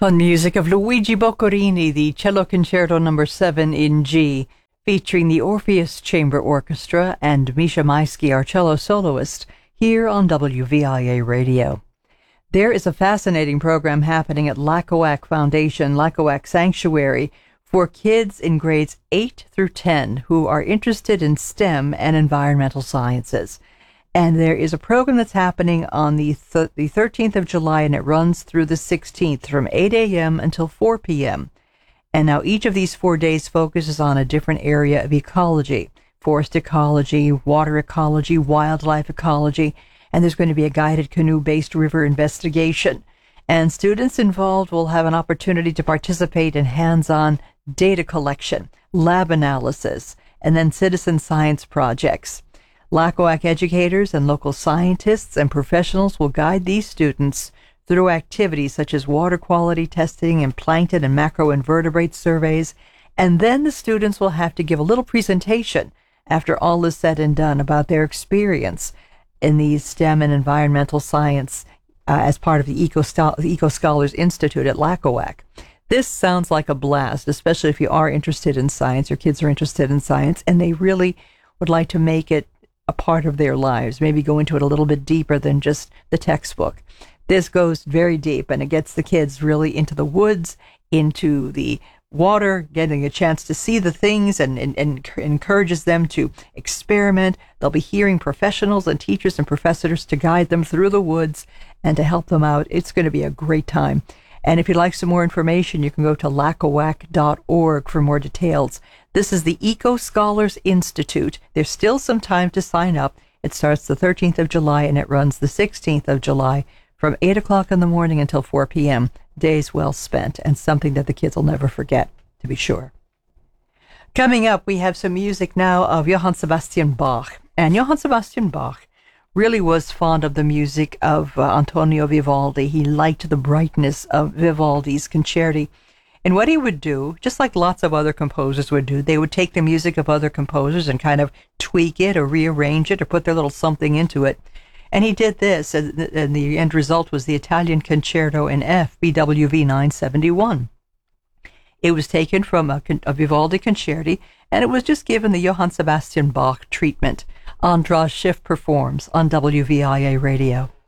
Fun music of Luigi Boccherini, the Cello Concerto No. 7 in G, featuring the Orpheus Chamber Orchestra and Misha Maisky, our cello soloist, here on WVIA Radio. There is a fascinating program happening at Lackawack Foundation, Lackawack Sanctuary, for kids in grades 8 through 10 who are interested in STEM and environmental sciences. And there is a program that's happening on the 13th of July, and it runs through the 16th from 8 a.m. until 4 p.m. And now each of these 4 days focuses on a different area of ecology: forest ecology, water ecology, wildlife ecology, and there's going to be a guided canoe-based river investigation. And students involved will have an opportunity to participate in hands-on data collection, lab analysis, and then citizen science projects. Lackawack educators and local scientists and professionals will guide these students through activities such as water quality testing and plankton and macroinvertebrate surveys, and then the students will have to give a little presentation after all is said and done about their experience in the STEM and environmental science as part of the Eco Scholars Institute at Lackawack. This sounds like a blast, especially if you are interested in science, your kids are interested in science, and they really would like to make it a part of their lives, maybe go into it a little bit deeper than just the textbook. This goes very deep, and it gets the kids really into the woods, into the water, getting a chance to see the things, and encourages them to experiment. They'll be hearing professionals and teachers and professors to guide them through the woods and to help them out. It's going to be a great time. And if you'd like some more information, you can go to lackawack.org for more details. This is the Eco Scholars Institute. There's still some time to sign up. It starts the 13th of July and it runs the 16th of July from 8 o'clock in the morning until 4 p.m. Days well spent, and something that the kids will never forget, to be sure. Coming up, we have some music now of Johann Sebastian Bach. And Johann Sebastian Bach really was fond of the music of Antonio Vivaldi. He liked the brightness of Vivaldi's concerti. And what he would do, just like lots of other composers would do, they would take the music of other composers and kind of tweak it or rearrange it or put their little something into it. And he did this, and the end result was the Italian Concerto in F, BWV 971. It was taken from a Vivaldi concerti, and it was just given the Johann Sebastian Bach treatment. Andras Schiff performs on WVIA Radio.